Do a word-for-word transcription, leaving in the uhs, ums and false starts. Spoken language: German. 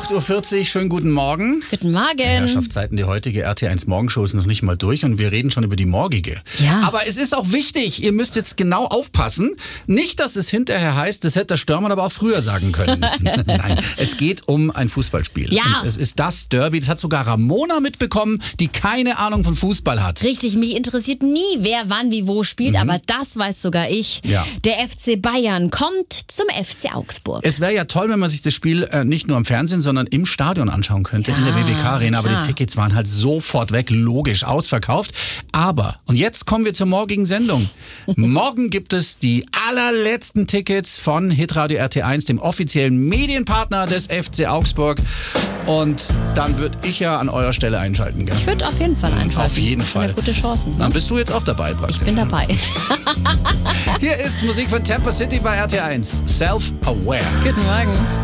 acht Uhr vierzig, schönen guten Morgen. Guten Morgen. Herrschaftszeiten, die heutige R T eins Morgenshow ist noch nicht mal durch und wir reden schon über die morgige. Ja. Aber es ist auch wichtig, ihr müsst jetzt genau aufpassen. Nicht, dass es hinterher heißt, das hätte der Störmann aber auch früher sagen können. Nein, es geht um ein Fußballspiel. Ja. Und es ist das Derby, das hat sogar Ramona mitbekommen, die keine Ahnung von Fußball hat. Richtig, mich interessiert nie, wer wann wie wo spielt, Mhm. aber das weiß sogar ich. Ja. Der F C Bayern kommt zum F C Augsburg. Es wäre ja toll, wenn man sich das Spiel äh, nicht nur am Fernsehen, sondern im Stadion anschauen könnte, Ja, in der W W K-Arena. Aber klar. die Tickets waren halt sofort weg, logisch, ausverkauft. Aber, und jetzt kommen wir zur morgigen Sendung. Morgen gibt es die allerletzten Tickets von Hitradio R T eins, dem offiziellen Medienpartner des F C Augsburg. Und dann würde ich ja an eurer Stelle einschalten. Gell? Ich würde auf jeden Fall einschalten. Auf jeden Das sind ja Fall. gute Chancen. Dann bist du jetzt auch dabei, praktisch. Ich bin dabei. Hier ist Musik von Tampa City bei R T eins. Self-Aware. Guten Morgen.